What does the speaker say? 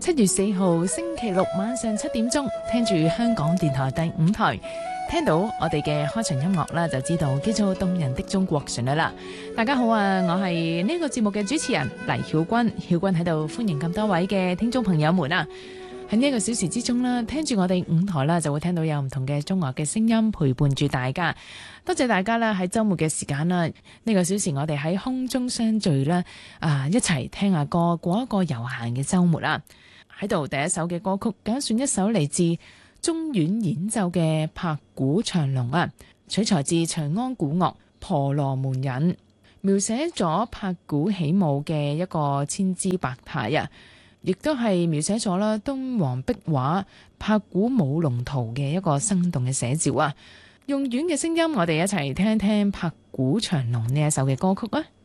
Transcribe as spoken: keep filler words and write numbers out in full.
七月四號星期六晚上七點鐘，聽住香港電台第五台，聽到我哋嘅開場音樂啦，就知道叫做動人的中國旋律啦。大家好啊，我係呢個節目嘅主持人黎曉君，曉君喺度歡迎咁多位嘅聽眾朋友們啊。喺呢一個小時之中啦，聽住我哋五台啦，就會聽到有唔同嘅中樂嘅聲音陪伴住大家。多謝大家啦，喺週末嘅時間啦，呢個小時我哋喺空中相聚啦，啊，一齊聽下歌，過一個悠閒嘅週末啦。喺度第一首嘅歌曲揀選一首嚟自中阮演奏嘅拍鼓長龍啊，取材自長安古樂《婆羅門引》，描寫咗拍鼓起舞嘅一個千姿百態啊，亦都係描寫咗啦敦煌壁畫拍鼓舞龍圖嘅一個生動嘅寫照啊。用阮嘅聲音，我哋一齊聽聽拍鼓長龍呢一首嘅歌曲啊！